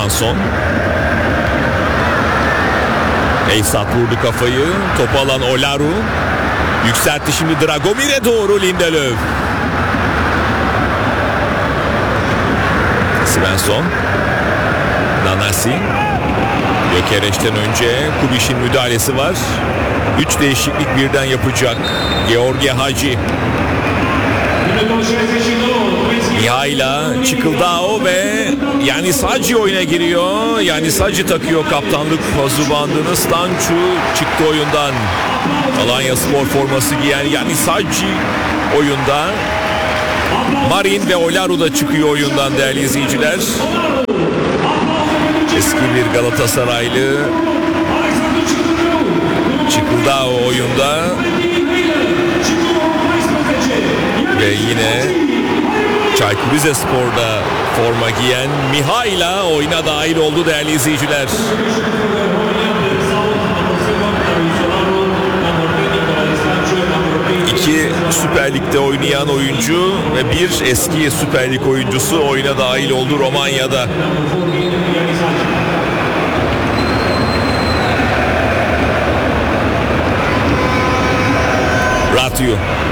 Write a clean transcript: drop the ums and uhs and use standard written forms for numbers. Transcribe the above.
Johansson. Eysat vurdu kafayı. Topu alan Olaru. Yükseltti şimdi Dragomir'e doğru Lindelöf. Svensson. Nanasi. Gökereş'ten önce Kubiş'in müdahalesi var. 3 değişiklik birden yapacak Georgi Hagi. Mihaila Çıkıldao ve Yanis Hagi oyuna giriyor. Yanis Hagi takıyor kaptanlık pazu bandını. Stancu çıktı oyundan. Alanyaspor forması giyen Yanis Hagi oyunda. Marin ve Olaru da çıkıyor oyundan değerli izleyiciler. Eski bir Galatasaraylı Çıkıldao oyunda. Ve yine Çaykur Rizespor'da forma giyen Mihaila oyuna dahil oldu değerli izleyiciler. İki Süper Lig'de oynayan oyuncu ve bir eski Süper Lig oyuncusu oyuna dahil oldu Romanya'da. Ratio.